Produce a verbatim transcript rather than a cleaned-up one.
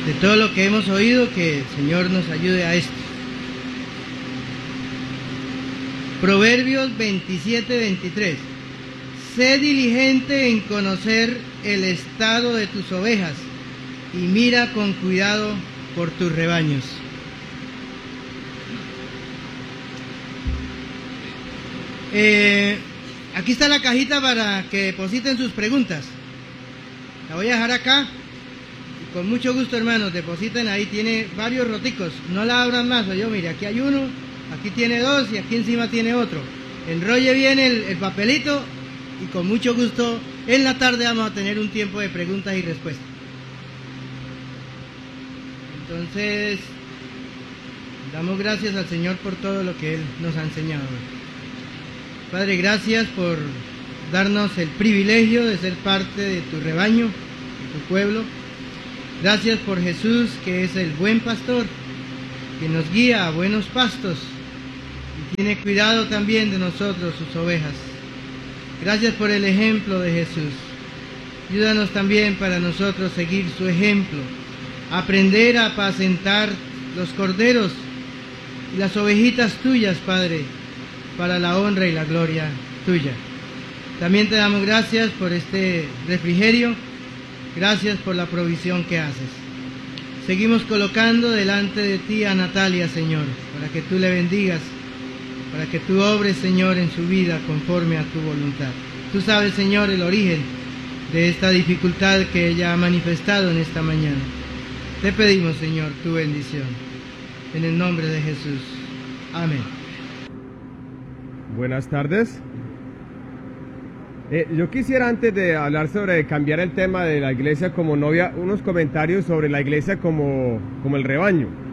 de todo lo que hemos oído, que el Señor nos ayude a esto. Proverbios veintisiete, veintitrés. Sé diligente en conocer el estado de tus ovejas y mira con cuidado por tus rebaños. Eh, aquí está la cajita para que depositen sus preguntas. La voy a dejar acá. Y con mucho gusto, hermanos, depositen ahí. Tiene varios roticos. No la abran más. Yo, mire, aquí hay uno, aquí tiene dos y aquí encima tiene otro. Enrolle bien el, el papelito y con mucho gusto en la tarde vamos a tener un tiempo de preguntas y respuestas. Entonces, damos gracias al Señor por todo lo que Él nos ha enseñado. Padre, gracias por darnos el privilegio de ser parte de tu rebaño, de tu pueblo. Gracias por Jesús, que es el buen pastor, que nos guía a buenos pastos y tiene cuidado también de nosotros, sus ovejas. Gracias por el ejemplo de Jesús. Ayúdanos también para nosotros seguir su ejemplo, aprender a apacentar los corderos y las ovejitas tuyas, Padre, para la honra y la gloria tuya. También te damos gracias por este refrigerio, gracias por la provisión que haces. Seguimos colocando delante de ti a Natalia, Señor, para que tú le bendigas, para que tú obres, Señor, en su vida conforme a tu voluntad. Tú sabes, Señor, el origen de esta dificultad que ella ha manifestado en esta mañana. Te pedimos, Señor, tu bendición. En el nombre de Jesús. Amén. Buenas tardes. Eh, yo quisiera, antes de hablar sobre cambiar el tema de la iglesia como novia, unos comentarios sobre la iglesia como, como el rebaño.